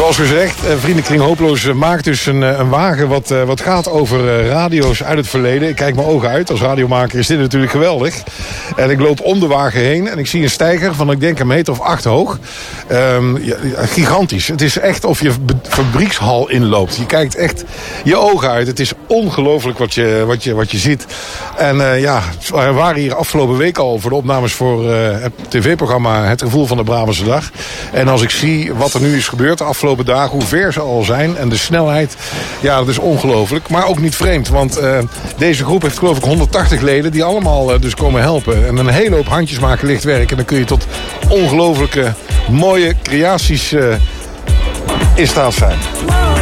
Zoals gezegd, Vriendenkring Hopeloos maakt dus een wagen wat gaat over radio's uit het verleden. Ik kijk mijn ogen uit. Als radiomaker is dit natuurlijk geweldig. En ik loop om de wagen heen en ik zie een steiger van, ik denk, 1 meter of 8 hoog. Gigantisch. Het is echt of je fabriekshal inloopt. Je kijkt echt je ogen uit. Het is ongelooflijk wat je ziet. En we waren hier afgelopen week al voor de opnames voor het tv-programma Het Gevoel van de Brabantse Dag. En als ik zie wat er nu is gebeurd de afgelopen dagen, hoe ver ze al zijn en de snelheid, ja, dat is ongelooflijk. Maar ook niet vreemd, want deze groep heeft geloof ik 180 leden die allemaal dus komen helpen. En een hele hoop handjes maken licht werk. En dan kun je tot ongelooflijke mooie creaties in staat zijn.